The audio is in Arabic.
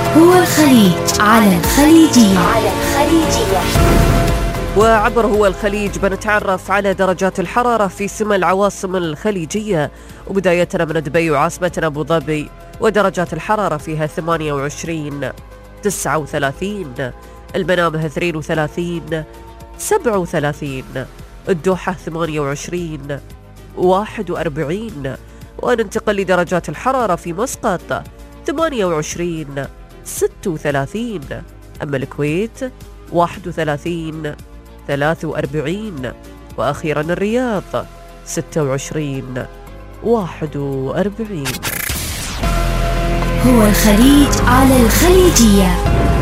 هو الخليج على الخليجية. وعبر هو الخليج بنتعرف على درجات الحرارة في سمى العواصم الخليجية، وبداية من دبي وعاصمتنا أبو ظبي، ودرجات الحرارة فيها 28 39، المنامة 32 37، الدوحة 28 41، وننتقل لدرجات الحرارة في مسقط 28 36، أما الكويت 31 43، وأخيرا الرياض 26 41. هو الخليج على الخليجية.